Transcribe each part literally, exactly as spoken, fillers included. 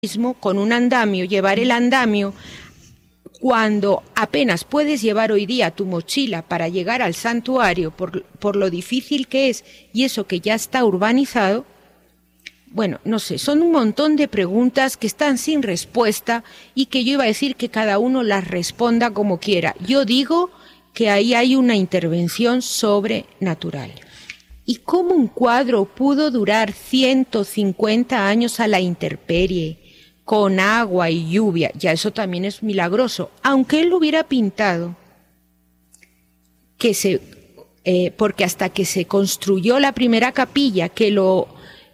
mismo con un andamio, llevar el andamio, cuando apenas puedes llevar hoy día tu mochila para llegar al santuario por, por lo difícil que es y eso que ya está urbanizado. Bueno, no sé, son un montón de preguntas que están sin respuesta y que yo iba a decir que cada uno las responda como quiera. Yo digo que ahí hay una intervención sobrenatural. ¿Y cómo un cuadro pudo durar ciento cincuenta años a la intemperie, con agua y lluvia? Ya eso también es milagroso. Aunque él lo hubiera pintado, que se, eh, porque hasta que se construyó la primera capilla, que lo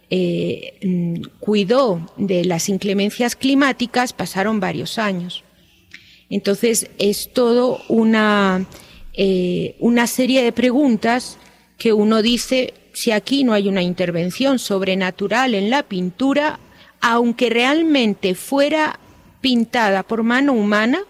eh, cuidó de las inclemencias climáticas, pasaron varios años. Entonces es todo una, eh, una serie de preguntas que uno dice, si aquí no hay una intervención sobrenatural en la pintura, aunque realmente fuera pintada por mano humana,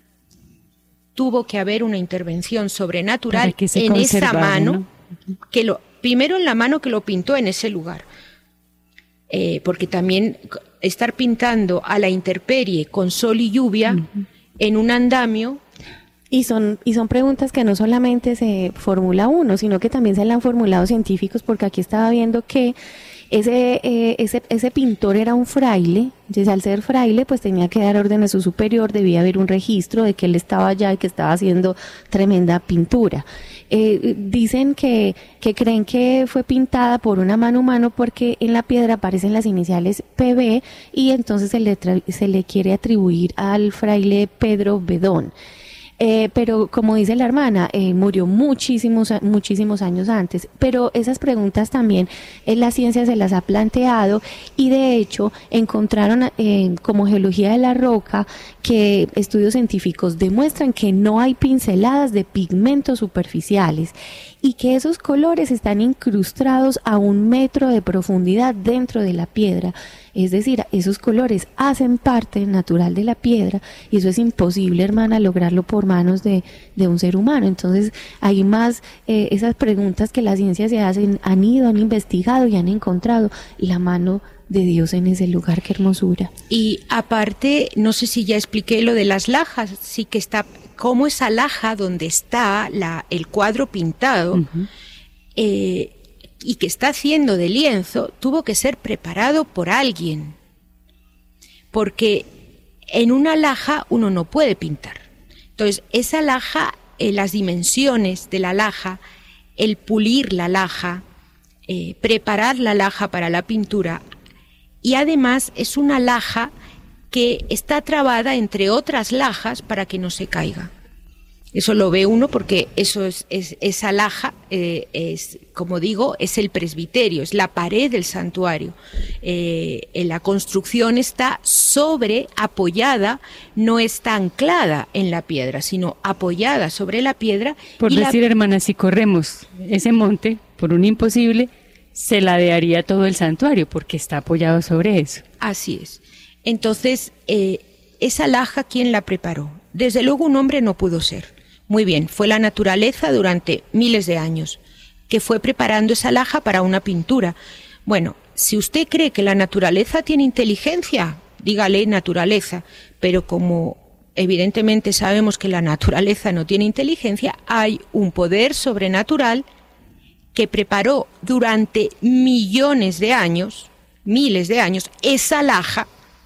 tuvo que haber una intervención sobrenatural en esa mano, ¿no? que lo, primero en la mano que lo pintó en ese lugar. Eh, porque también estar pintando a la intemperie con sol y lluvia uh-huh. en un andamio. Y son, y son preguntas que no solamente se formula uno, sino que también se le han formulado científicos, porque aquí estaba viendo que ese, eh, ese, ese pintor era un fraile. Entonces, al ser fraile, pues tenía que dar órdenes a su superior, debía haber un registro de que él estaba allá y que estaba haciendo tremenda pintura. Eh, dicen que, que creen que fue pintada por una mano humana porque en la piedra aparecen las iniciales P B y entonces se le, tra- se le quiere atribuir al fraile Pedro Bedón. Eh, pero como dice la hermana, eh, murió muchísimos, muchísimos años antes, pero esas preguntas también eh, la ciencia se las ha planteado y de hecho encontraron eh, como geología de la roca que estudios científicos demuestran que no hay pinceladas de pigmentos superficiales y que esos colores están incrustados a un metro de profundidad dentro de la piedra. Es decir, esos colores hacen parte natural de la piedra y eso es imposible, hermana, lograrlo por manos de, de un ser humano. Entonces, hay más, eh, esas preguntas que la ciencia se hacen, han ido, han investigado y han encontrado la mano de Dios en ese lugar. Qué hermosura. Y aparte, no sé si ya expliqué lo de las lajas, sí que está, como esa laja donde está la, el cuadro pintado, uh-huh. eh, y que está haciendo de lienzo, tuvo que ser preparado por alguien, porque en una laja uno no puede pintar. Entonces, esa laja, eh, las dimensiones de la laja, el pulir la laja, eh, preparar la laja para la pintura, y además es una laja que está trabada entre otras lajas para que no se caiga. Eso lo ve uno porque eso es, es esa laja, eh, es, como digo, es el presbiterio, es la pared del santuario. Eh, la construcción está sobre, apoyada, no está anclada en la piedra, sino apoyada sobre la piedra. Por y decir, la... hermana, si corremos ese monte por un imposible, se ladearía todo el santuario porque está apoyado sobre eso. Así es. Entonces, eh, esa laja, ¿quién la preparó? Desde luego un hombre no pudo ser. Muy bien, fue la naturaleza durante miles de años que fue preparando esa laja para una pintura. Bueno, si usted cree que la naturaleza tiene inteligencia, dígale naturaleza, pero como evidentemente sabemos que la naturaleza no tiene inteligencia, hay un poder sobrenatural que preparó durante millones de años, miles de años, esa laja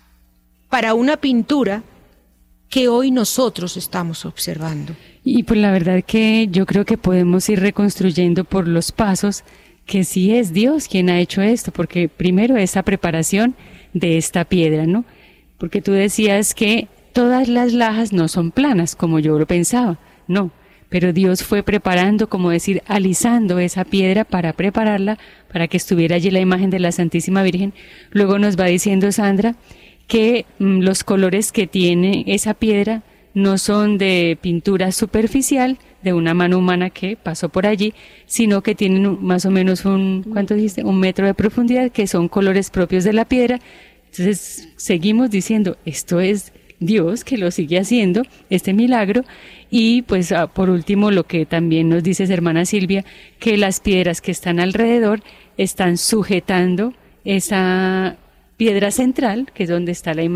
para una pintura que hoy nosotros estamos observando. Y pues la verdad que yo creo que podemos ir reconstruyendo por los pasos que sí es Dios quien ha hecho esto, porque primero esa preparación de esta piedra, ¿no? Porque tú decías que todas las lajas no son planas, como yo lo pensaba, no, pero Dios fue preparando, como decir, alisando esa piedra para prepararla, para que estuviera allí la imagen de la Santísima Virgen. Luego nos va diciendo Sandra que mmm, los colores que tiene esa piedra no son de pintura superficial, de una mano humana que pasó por allí, sino que tienen un, más o menos un, ¿cuánto dijiste? Un metro de profundidad, que son colores propios de la piedra. Entonces, seguimos diciendo, esto es Dios que lo sigue haciendo, este milagro, y pues ah, por último, lo que también nos dice hermana Silvia, que las piedras que están alrededor están sujetando esa piedra central, que es donde está la imagen